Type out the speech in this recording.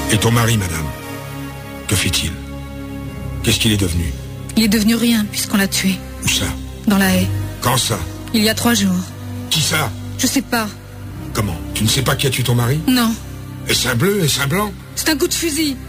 Et ton mari, madame? Que fait-il? Qu'est-ce qu'il est devenu? Il est devenu rien, puisqu'on l'a tué. Où ça? Dans la haie. Quand ça? Il y a 3 jours. Qui ça? Je sais pas. Comment? Tu ne sais pas qui a tué ton mari? Non. Est-ce un bleu? Est-ce un blanc? C'est un coup de fusil.